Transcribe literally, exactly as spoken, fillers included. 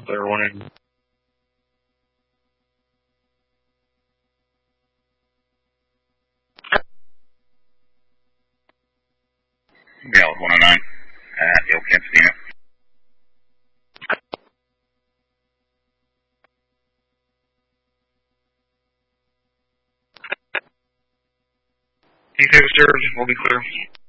Clear one in. Gale one oh nine at the old Kansas unit. Detective, we'll be clear.